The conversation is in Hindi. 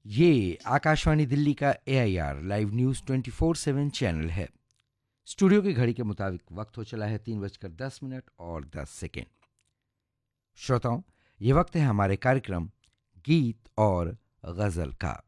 ये आकाशवाणी दिल्ली का AIR लाइव न्यूज़ 24/7 चैनल है। स्टूडियो की घड़ी के मुताबिक वक्त हो चला है 3:10 और 10 सेकेंड। श्रोताओं, ये वक्त है हमारे कार्यक्रम गीत और गज़ल का।